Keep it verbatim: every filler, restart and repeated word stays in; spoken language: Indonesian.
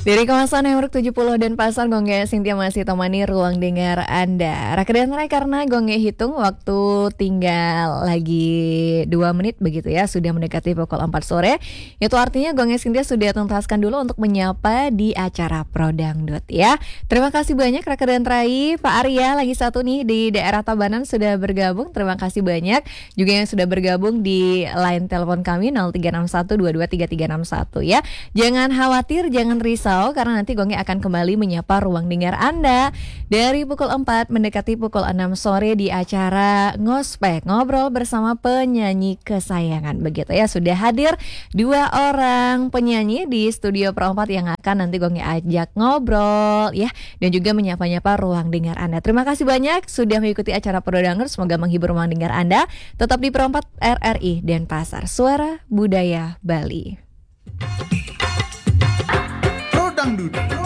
Dari kawasan Network tujuh puluh dan Pasar, Gongge Cynthia masih temani ruang dengar Anda. Raka dan Rai, karena Gongge hitung waktu tinggal lagi dua menit begitu ya, sudah mendekati pukul empat sore. Itu artinya Gongge Cynthia sudah tuntaskan dulu untuk menyapa di acara Prodangdut ya. Terima kasih banyak Raka dan Rai. Pak Arya lagi satu nih di daerah Tabanan sudah bergabung. Terima kasih banyak juga yang sudah bergabung di line telepon kami nol tiga enam satu dua dua tiga tiga enam satu ya. Jangan khawatir, jangan risau, karena nanti Gongge akan kembali menyapa ruang dengar Anda dari pukul empat mendekati pukul enam sore di acara Ngospek, ngobrol bersama penyanyi kesayangan begitu ya. Sudah hadir dua orang penyanyi di studio Pro empat yang akan nanti Gongge ajak ngobrol ya, dan juga menyapa-nyapa ruang dengar Anda. Terima kasih banyak sudah mengikuti acara Prodangdut, semoga menghibur ruang dengar Anda. Tetap di Pro empat R R I Denpasar, suara budaya Bali. Prodangdut.